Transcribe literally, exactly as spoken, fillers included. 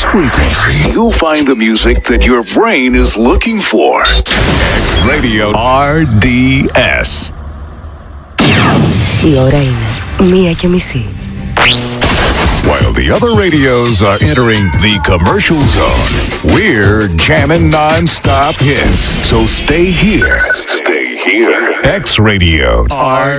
frequency, you'll find the music that your brain is looking for. X Radio αρ ντι ες. Η ώρα είναι μία και μισή. While the other radios are entering the commercial zone, we're jamming non-stop hits. So stay here. Stay here. X Radio R